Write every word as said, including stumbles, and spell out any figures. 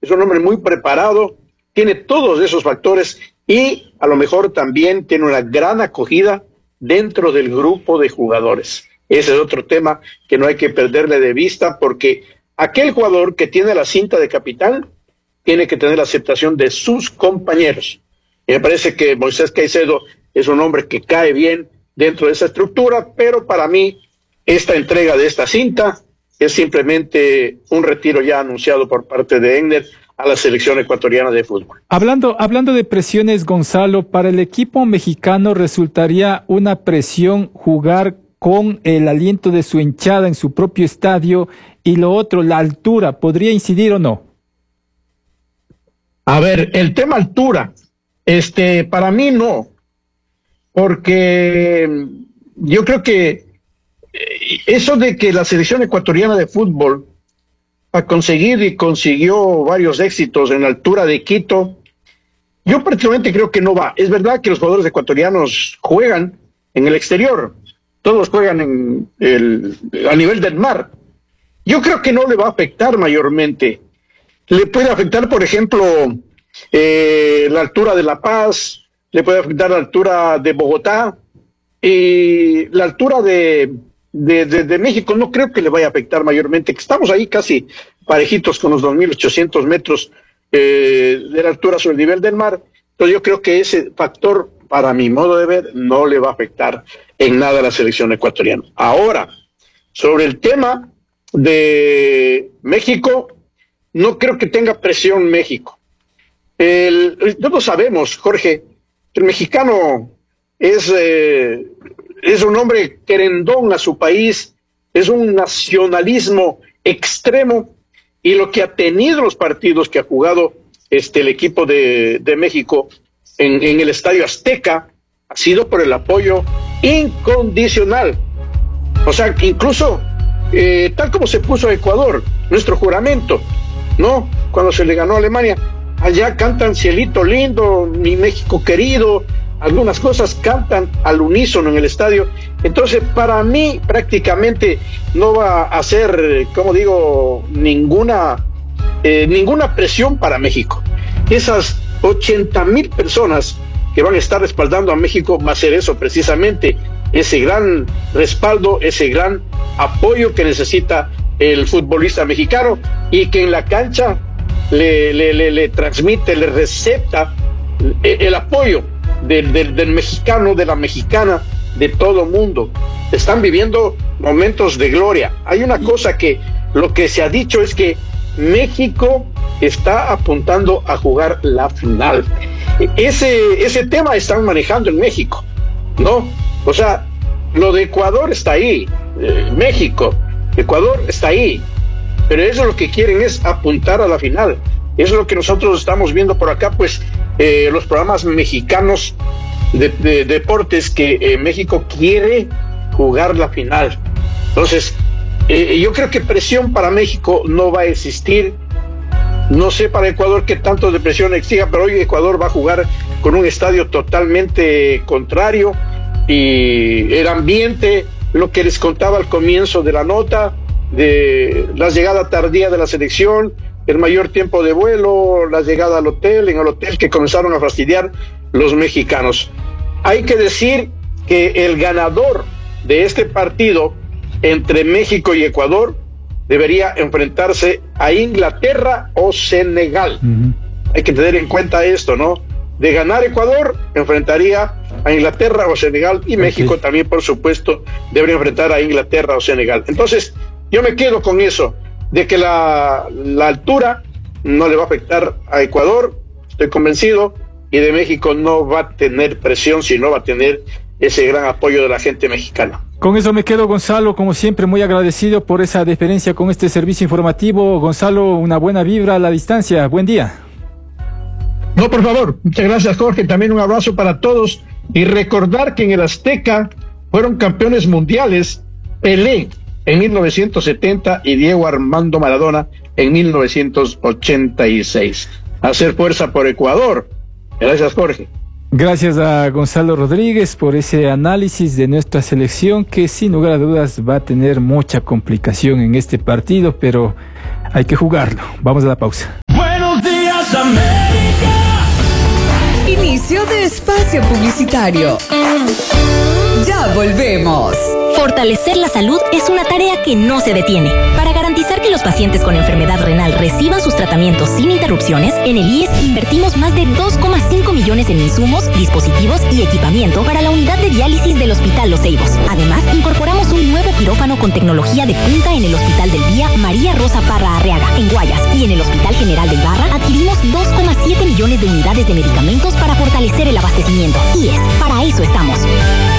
es un hombre muy preparado, tiene todos esos factores y a lo mejor también tiene una gran acogida dentro del grupo de jugadores. Ese es otro tema que no hay que perderle de vista, porque aquel jugador que tiene la cinta de capitán tiene que tener la aceptación de sus compañeros. Y me parece que Moisés Caicedo es un hombre que cae bien dentro de esa estructura, pero para mí esta entrega de esta cinta es simplemente un retiro ya anunciado por parte de Enner a la selección ecuatoriana de fútbol. Hablando, hablando de presiones, Gonzalo, para el equipo mexicano resultaría una presión jugar con el aliento de su hinchada en su propio estadio, y lo otro, la altura, ¿podría incidir o no? A ver, el tema altura, este, para mí no, porque yo creo que eso de que la selección ecuatoriana de fútbol ha conseguido y consiguió varios éxitos en la altura de Quito, yo prácticamente creo que no va. Es verdad que los jugadores ecuatorianos juegan en el exterior, todos juegan en el, a nivel del mar. Yo creo que no le va a afectar mayormente. Le puede afectar, por ejemplo, eh, la altura de La Paz, le puede afectar la altura de Bogotá, y la altura de, de, de, de México no creo que le vaya a afectar mayormente, que estamos ahí casi parejitos con los dos mil ochocientos metros eh, de la altura sobre el nivel del mar. Entonces yo creo que ese factor, para mi modo de ver, no le va a afectar en nada a la selección ecuatoriana. Ahora, sobre el tema de México, no creo que tenga presión México. El, todos sabemos, Jorge, que el mexicano es, eh, es un hombre querendón a su país, es un nacionalismo extremo, y lo que ha tenido los partidos que ha jugado este, el equipo de, de México en, en el Estadio Azteca ha sido por el apoyo incondicional. O sea, incluso eh, tal como se puso a Ecuador, nuestro juramento, ¿no? Cuando se le ganó a Alemania, allá cantan Cielito Lindo, Mi México Querido, algunas cosas cantan al unísono en el estadio. Entonces, para mí, prácticamente no va a ser, como digo, ninguna, eh, ninguna presión para México. Esas ochenta mil personas que van a estar respaldando a México va a ser eso precisamente, ese gran respaldo, ese gran apoyo que necesita el futbolista mexicano, y que en la cancha le, le, le, le transmite, le recepta el, el apoyo del, del, del mexicano, de la mexicana, de todo mundo. Están viviendo momentos de gloria. Hay una cosa que lo que se ha dicho es que México está apuntando a jugar la final. Ese, ese tema están manejando en México, ¿no? O sea, lo de Ecuador está ahí, eh, México, Ecuador está ahí, pero eso lo que quieren es apuntar a la final. Eso es lo que nosotros estamos viendo por acá, pues eh, los programas mexicanos de, de, de deportes, que eh, México quiere jugar la final. Entonces, eh, yo creo que presión para México no va a existir. No sé para Ecuador qué tanto de presión exija, pero hoy Ecuador va a jugar con un estadio totalmente contrario, y el ambiente, lo que les contaba al comienzo de la nota, de la llegada tardía de la selección, el mayor tiempo de vuelo, la llegada al hotel, en el hotel que comenzaron a fastidiar los mexicanos. Hay que decir que el ganador de este partido entre México y Ecuador debería enfrentarse a Inglaterra o Senegal. Uh-huh. Hay que tener en cuenta esto, ¿no? De ganar Ecuador, enfrentaría a Inglaterra o Senegal, y México okay. también, por supuesto, debería enfrentar a Inglaterra o Senegal. Entonces, yo me quedo con eso, de que la, la altura no le va a afectar a Ecuador, estoy convencido, y de México no va a tener presión, sino va a tener ese gran apoyo de la gente mexicana. Con eso me quedo, Gonzalo, como siempre, muy agradecido por esa deferencia con este servicio informativo. Gonzalo, una buena vibra a la distancia. Buen día. No, por favor. Muchas gracias, Jorge. También un abrazo para todos. Y recordar que en el Azteca fueron campeones mundiales Pelé en mil novecientos setenta y Diego Armando Maradona en mil novecientos ochenta y seis. Hacer fuerza por Ecuador. Gracias, Jorge. Gracias a Gonzalo Rodríguez por ese análisis de nuestra selección, que sin lugar a dudas va a tener mucha complicación en este partido, pero hay que jugarlo. Vamos a la pausa. Buenos días. América. Inicio de espacio publicitario. Ya volvemos. Fortalecer la salud es una tarea que no se detiene. Para garantizar que los pacientes con enfermedad renal reciban sus tratamientos sin interrupciones, en el I E S invertimos más de dos coma cinco millones en insumos, dispositivos y equipamiento para la unidad de diálisis del Hospital Los Ceibos. Además, incorporamos un nuevo quirófano con tecnología de punta en el Hospital del Día María Rosa Parra Arriaga, en Guayas, y en el Hospital General de Ibarra adquirimos dos coma siete millones de unidades de medicamentos para fortalecer el abastecimiento. I E S, para eso estamos.